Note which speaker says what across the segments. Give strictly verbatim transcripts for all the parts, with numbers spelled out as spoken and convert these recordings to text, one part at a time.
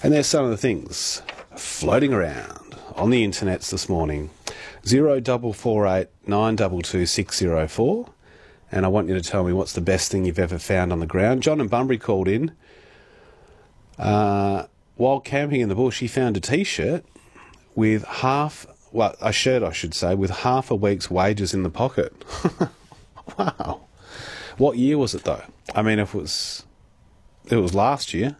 Speaker 1: And there's some of the things floating around on the internets this morning. Zero double four eight nine double two six zero four. And I want you to tell me what's the best thing you've ever found on the ground. John in Bunbury called in. Uh, while camping in the bush, he found a T-shirt with half, well, a shirt, I should say, with half a week's wages in the pocket. Wow. What year was it, though? I mean, if it was, if it was last year,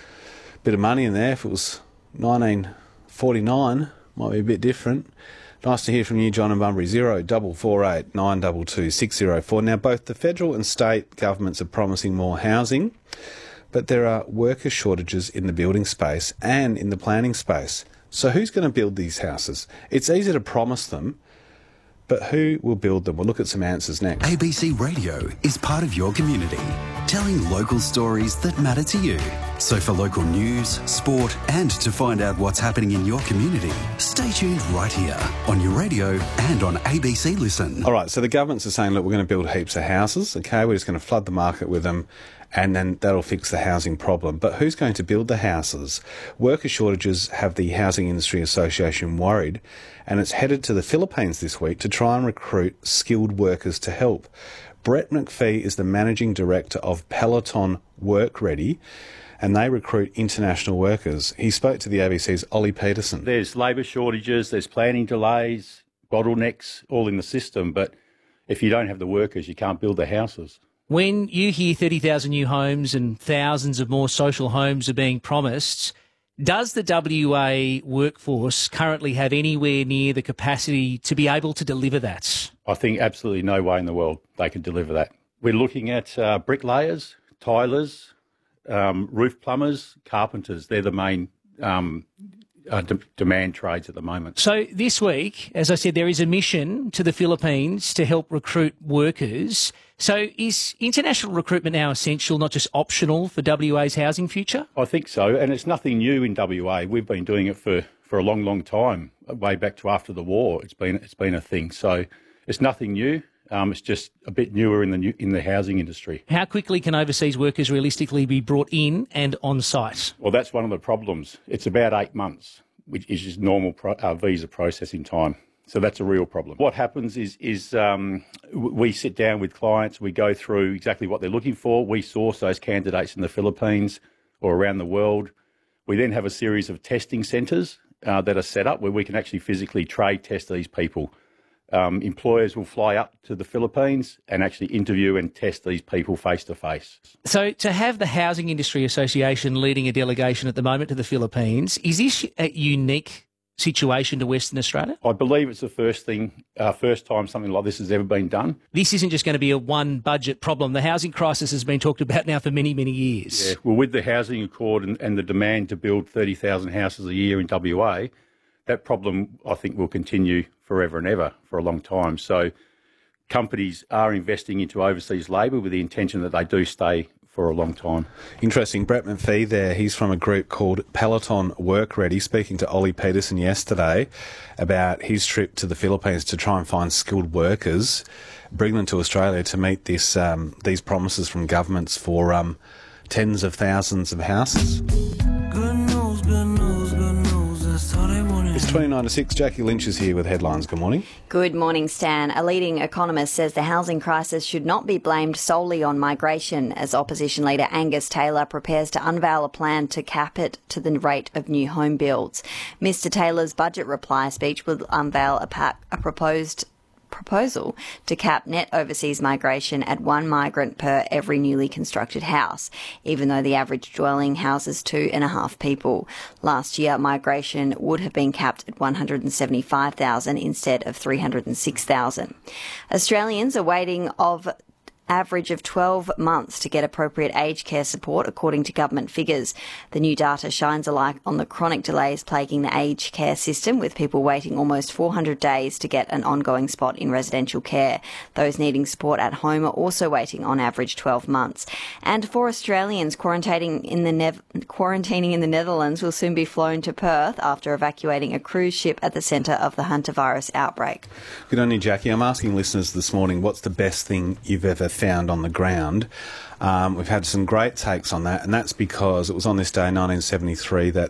Speaker 1: bit of money in there. If it was nineteen forty-nine, might be a bit different. Nice to hear from you, John in Bunbury. Zero double four eight nine double two six zero four. Now, both the federal and state governments are promising more housing, but there are worker shortages in the building space and in the planning space. So who's going to build these houses? It's easy to promise them, but who will build them? We'll look at some answers next.
Speaker 2: A B C Radio is part of your community, telling local stories that matter to you. So for local news, sport, and to find out what's happening in your community, stay tuned right here on your radio and on A B C Listen.
Speaker 1: All right, so the governments are saying, look, we're going to build heaps of houses, okay? We're just going to flood the market with them, and then that'll fix the housing problem. But who's going to build the houses? Worker shortages have the Housing Industry Association worried, and it's headed to the Philippines this week to try and recruit skilled workers to help. Brett McPhee is the Managing Director of Peloton Work Ready, and they recruit international workers. He spoke to the A B C's Ollie Peterson.
Speaker 3: There's labour shortages, there's planning delays, bottlenecks, all in the system, but if you don't have the workers, you can't build the houses.
Speaker 4: When you hear thirty thousand new homes and thousands of more social homes are being promised, does the W A workforce currently have anywhere near the capacity to be able to deliver that?
Speaker 3: I think absolutely no way in the world they can deliver that. We're looking at uh, bricklayers, tilers, um, roof plumbers, carpenters. They're the main um, uh, de- demand trades at the moment.
Speaker 4: So this week, as I said, there is a mission to the Philippines to help recruit workers. So is international recruitment now essential, not just optional, for W A's housing future?
Speaker 3: I think so, and it's nothing new in W A. We've been doing it for, for a long, long time, way back to after the war. It's been it's been a thing. So it's nothing new. Um, it's just a bit newer in the new, in the housing industry.
Speaker 4: How quickly can overseas workers realistically be brought in and on site?
Speaker 3: Well, that's one of the problems. It's about eight months, which is just normal pro- uh, visa processing time. So that's a real problem. What happens is is um, we sit down with clients, we go through exactly what they're looking for, we source those candidates in the Philippines or around the world. We then have a series of testing centres uh, that are set up where we can actually physically trade test these people. Um, employers will fly up to the Philippines and actually interview and test these people face to face.
Speaker 4: So to have the Housing Industry Association leading a delegation at the moment to the Philippines, is this a unique situation to Western Australia?
Speaker 3: I believe it's the first thing, uh, first time something like this has ever been done.
Speaker 4: This isn't just going to be a one budget problem. The housing crisis has been talked about now for many, many years.
Speaker 3: Yeah, well, with the housing accord and, and the demand to build thirty thousand houses a year in W A, that problem, I think, will continue forever and ever for a long time. So companies are investing into overseas labour with the intention that they do stay for a long time.
Speaker 1: Interesting. Brett McPhee there, he's from a group called Peloton Work Ready, speaking to Ollie Peterson yesterday about his trip to the Philippines to try and find skilled workers, bring them to Australia to meet this um, these promises from governments for um, tens of thousands of houses.
Speaker 5: Good news, good news, good news, that's all they wanted.
Speaker 1: It's twenty-nine to six. Jackie Lynch is here with headlines. Good morning.
Speaker 6: Good morning, Stan. A leading economist says the housing crisis should not be blamed solely on migration, as opposition leader Angus Taylor prepares to unveil a plan to cap it to the rate of new home builds. Mister Taylor's budget reply speech will unveil a, pack, a proposed proposal to cap net overseas migration at one migrant per every newly constructed house, even though the average dwelling houses two and a half people. Last year, migration would have been capped at one hundred seventy-five thousand instead of three hundred six thousand. Australians are waiting of average of twelve months to get appropriate aged care support, according to government figures. The new data shines a light on the chronic delays plaguing the aged care system, with people waiting almost four hundred days to get an ongoing spot in residential care. Those needing support at home are also waiting on average twelve months. And for Australians, quarantining in the ne- quarantining in the Netherlands will soon be flown to Perth after evacuating a cruise ship at the centre of the hantavirus outbreak.
Speaker 1: Good on you, Jackie. I'm asking listeners this morning, what's the best thing you've ever found on the ground? Um, we've had some great takes on that, and that's because it was on this day, nineteen seventy-three, that